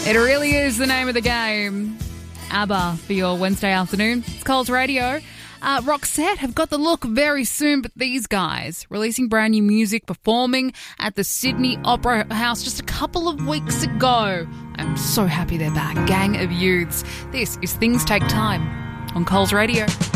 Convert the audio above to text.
It really is the name of the game. ABBA for your Wednesday afternoon. It's Coles Radio. Roxette have got the look very soon, but these guys releasing brand new music, performing at the Sydney Opera House just a couple of weeks ago. I'm so happy they're back. Gang of Youths. This is Things Take Time on Coles Radio.